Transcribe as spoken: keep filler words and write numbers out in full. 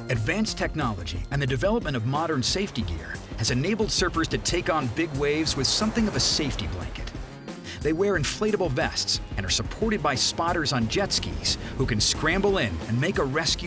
Advanced technology and the development of modern safety gear has enabled surfers to take on big waves with something of a safety blanket. They wear inflatable vests and are supported by spotters on jet skis who can scramble in and make a rescue